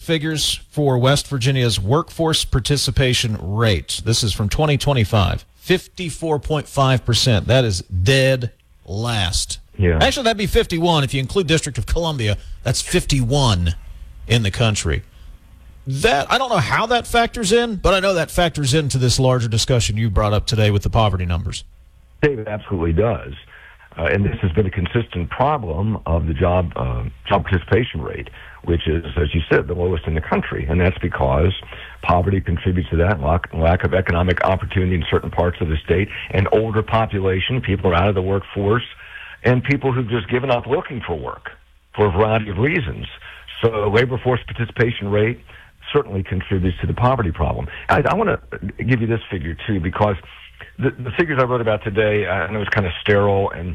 latest figures for West Virginia's workforce participation rate. This is from 2025. 54.5%. That is dead last. Yeah. Actually, that'd be 51. If you include District of Columbia, that's 51 in the country. That I don't know how that factors in, but I know that factors into this larger discussion you brought up today with the poverty numbers. David, absolutely does. And this has been a consistent problem of the job participation rate, which is, as you said, the lowest in the country. And that's because poverty contributes to that, lack of economic opportunity in certain parts of the state, an older population, people are out of the workforce, and people who've just given up looking for work for a variety of reasons. So labor force participation rate certainly contributes to the poverty problem. I want to give you this figure, too, because the figures I wrote about today, I know it's kind of sterile, and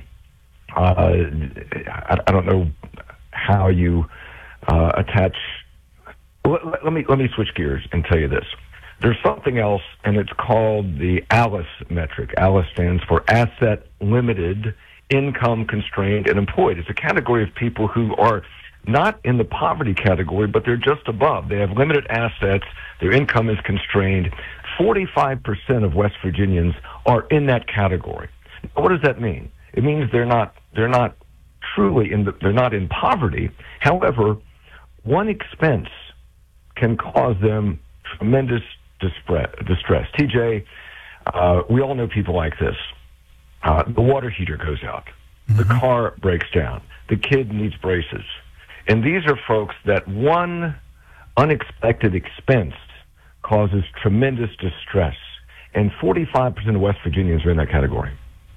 I don't know how you attach. Let me switch gears and tell you this. There's something else, and it's called the ALICE metric. ALICE stands for Asset Limited, Income Constrained, and Employed. It's a category of people who are not in the poverty category, but they're just above. They have limited assets. Their income is constrained. 45% of West Virginians are in that category. Now, what does that mean? It means they're not truly they're not in poverty. However, one expense can cause them tremendous distress. TJ, we all know people like this. The water heater goes out. The car breaks down. The kid needs braces. And these are folks that one unexpected expense causes tremendous distress. And 45% of West Virginians are in that category.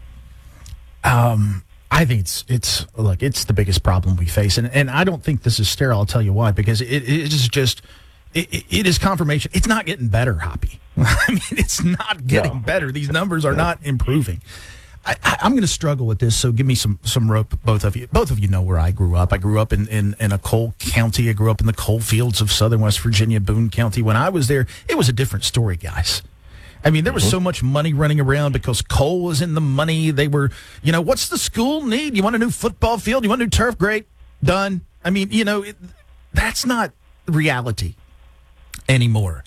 I think it's the biggest problem we face. And I don't think this is sterile. I'll tell you why, because it is confirmation. It's not getting better, Hoppy. I mean, it's not getting better. These numbers are not improving. I'm going to struggle with this, so give me some rope, both of you. Both of you know where I grew up. I grew up in a coal county. I grew up in the coal fields of southern West Virginia, Boone County. When I was there, it was a different story, guys. I mean, there was so much money running around because coal was in the money. They were, what's the school need? You want a new football field? You want a new turf? Great. Done. I mean, that's not reality anymore.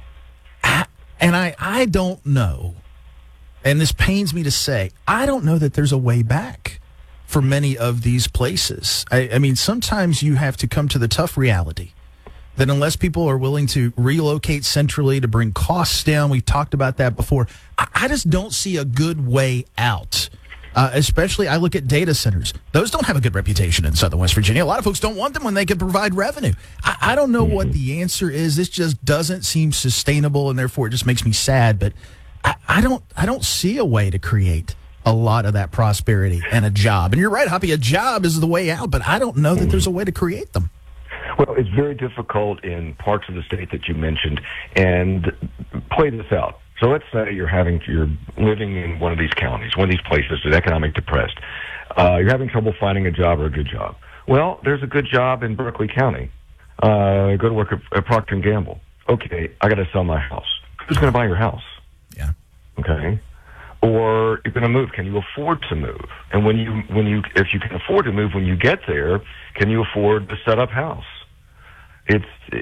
And I don't know. And this pains me to say, I don't know that there's a way back for many of these places. I mean, sometimes you have to come to the tough reality that unless people are willing to relocate centrally to bring costs down, we've talked about that before, I just don't see a good way out. Especially, I look at data centers. Those don't have a good reputation in southern West Virginia. A lot of folks don't want them when they can provide revenue. I don't know what the answer is. This just doesn't seem sustainable, and therefore it just makes me sad. But I don't see a way to create a lot of that prosperity and a job. And you're right, Hoppy, a job is the way out, but I don't know that there's a way to create them. Well, it's very difficult in parts of the state that you mentioned, and play this out. So let's say you're living in one of these counties, one of these places that's economic depressed. You're having trouble finding a job or a good job. Well, there's a good job in Berkeley County. Go to work at Procter & Gamble. Okay, I got to sell my house. Who's going to buy your house? Yeah. Okay. Or you're going to move. Can you afford to move? And if you can afford to move, when you get there, can you afford to set up house? There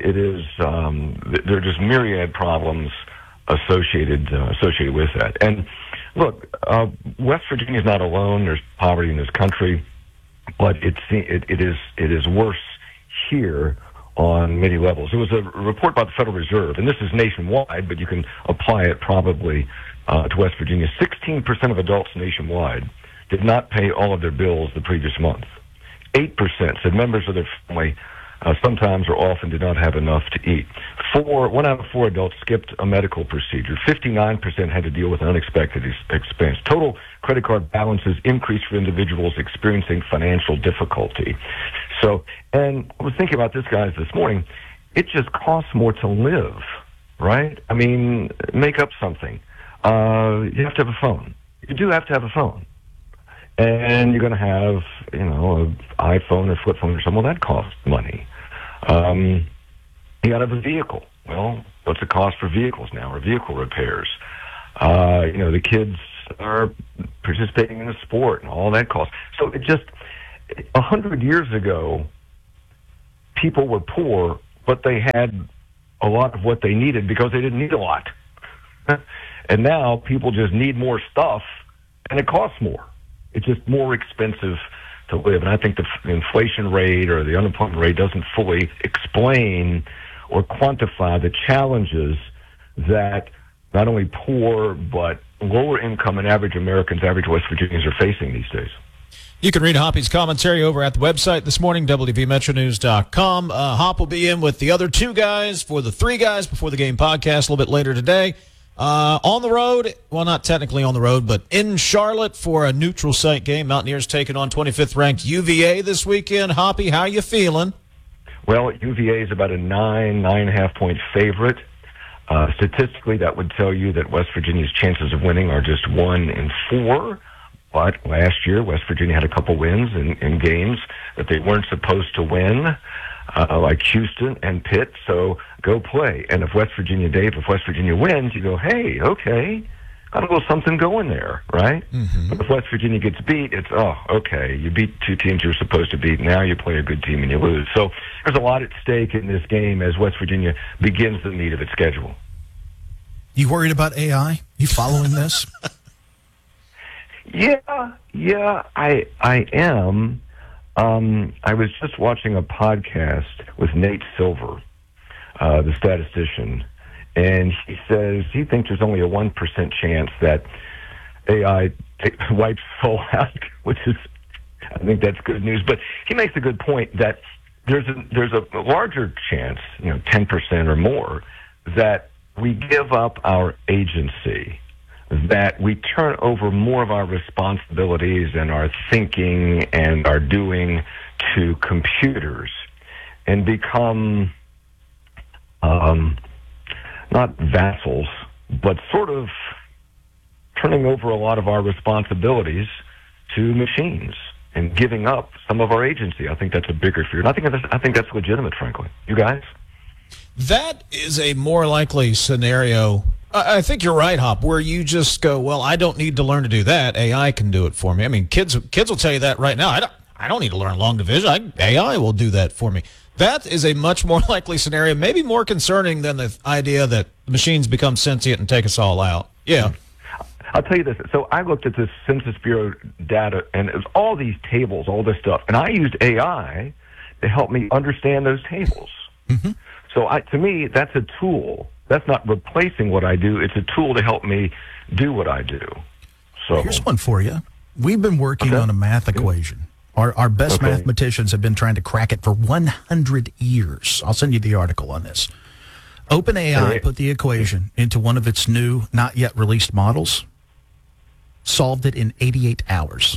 are just myriad problems associated with that. And look, West Virginia is not alone. There's poverty in this country, but it is worse here on many levels. There was a report by the Federal Reserve, and this is nationwide, but you can apply it probably to West Virginia. 16% of adults nationwide did not pay all of their bills the previous month. 8% said members of their family sometimes or often did not have enough to eat. 1 out of 4 adults skipped a medical procedure. 59% had to deal with an unexpected expense. Total credit card balances increased for individuals experiencing financial difficulty. So, and I was thinking about this, guys, this morning. It just costs more to live, right? I mean, make up something. You have to have a phone. You do have to have a phone. And you're going to have, an iPhone or flip phone or something. Well, that costs money. You got to have a vehicle. Well, what's the cost for vehicles now, or vehicle repairs? The kids are participating in a sport and all that costs. So it just, 100 years ago, people were poor but they had a lot of what they needed because they didn't need a lot. And now people just need more stuff, and it costs more. It's just more expensive to live. And I think the inflation rate or the unemployment rate doesn't fully explain or quantify the challenges that not only poor but lower income and average Americans, average West Virginians are facing these days. You can read Hoppy's commentary over at the website this morning, WVMetroNews.com. Hop will be in with the other two guys for the Three Guys Before the Game podcast a little bit later today. On the road, well, not technically on the road, but in Charlotte for a neutral site game. Mountaineers taking on 25th ranked UVA this weekend. Hoppy, how you feeling? Well, UVA is about a 9.5 point favorite. Statistically, that would tell you that West Virginia's chances of winning are just 1 in 4. But last year, West Virginia had a couple wins in games that they weren't supposed to win, like Houston and Pitt. So go play. And if West Virginia wins, you go, hey, okay, got a little something going there, right? Mm-hmm. But if West Virginia gets beat, it's, oh, okay, you beat two teams you're supposed to beat. Now you play a good team and you lose. So there's a lot at stake in this game as West Virginia begins the meat of its schedule. You worried about AI? You following this? Yeah, I am. I was just watching a podcast with Nate Silver, the statistician, and he says he thinks there's only a 1% chance that AI wipes us all out, which is, I think that's good news. But he makes a good point that there's a larger chance, 10% or more, that we give up our agency, that we turn over more of our responsibilities and our thinking and our doing to computers and become not vassals, but sort of turning over a lot of our responsibilities to machines and giving up some of our agency. I think that's a bigger fear. And I think that's legitimate, frankly. You guys? That is a more likely scenario. I think you're right, Hop, where you just go, well, I don't need to learn to do that. AI can do it for me. I mean, kids will tell you that right now. I don't need to learn long division. AI will do that for me. That is a much more likely scenario, maybe more concerning than the idea that machines become sentient and take us all out. Yeah. I'll tell you this. So I looked at this Census Bureau data, and it was all these tables, all this stuff. And I used AI to help me understand those tables. Mm-hmm. So to me, that's a tool. That's not replacing what I do. It's a tool to help me do what I do. So here's one for you. We've been working on a math equation. Our best mathematicians have been trying to crack it for 100 years. I'll send you the article on this. OpenAI put the equation into one of its new, not yet released models, solved it in 88 hours.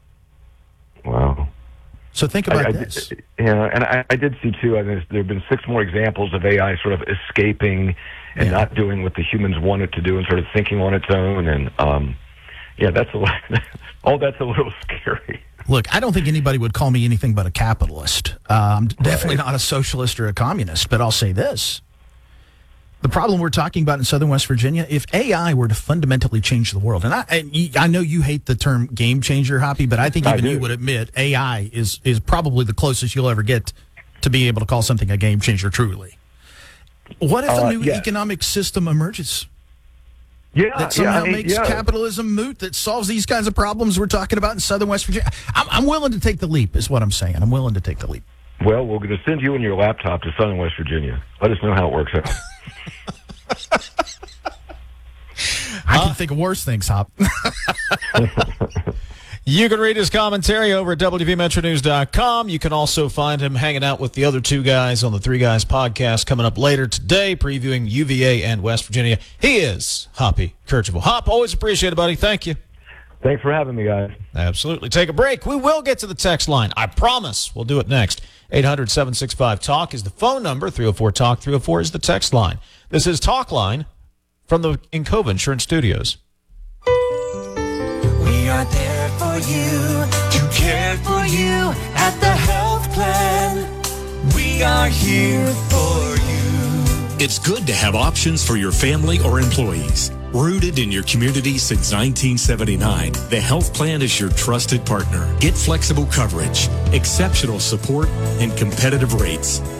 Wow. So think about this. And I did see, too, there have been 6 more examples of AI sort of escaping and not doing what the humans want it to do and sort of thinking on its own. And, that's that's a little scary. Look, I don't think anybody would call me anything but a capitalist. I'm definitely not a socialist or a communist, but I'll say this. The problem we're talking about in southern West Virginia, if AI were to fundamentally change the world, and I know you hate the term game changer, Hoppy, but I think even you would admit AI is probably the closest you'll ever get to being able to call something a game changer truly. What if a new economic system emerges? That somehow makes capitalism moot, that solves these kinds of problems we're talking about in southern West Virginia? I'm willing to take the leap, is what I'm saying. I'm willing to take the leap. Well, we're going to send you and your laptop to southern West Virginia. Let us know how it works out. I can think of worse things, Hop. You can read his commentary over at WVMetroNews.com. You can also find him hanging out with the other two guys on the Three Guys podcast coming up later today, previewing UVA and West Virginia. He is Hoppy Kercheval. Hop, always appreciate it, buddy. Thank you. Thanks for having me, guys. Absolutely. Take a break. We will get to the text line. I promise. We'll do it next. 800-765-TALK is the phone number. 304-TALK. 304 is the text line. This is Talk Line from the Encova Insurance Studios. We are there for you, to care for you at the health plan. We are here for you. It's good to have options for your family or employees. Rooted in your community since 1979, the health plan is your trusted partner. Get flexible coverage, exceptional support, and competitive rates.